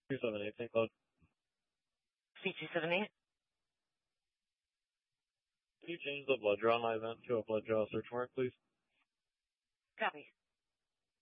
278, St. Cloud. C278. Can you change the blood draw on my event to a blood draw search warrant, please? Copy.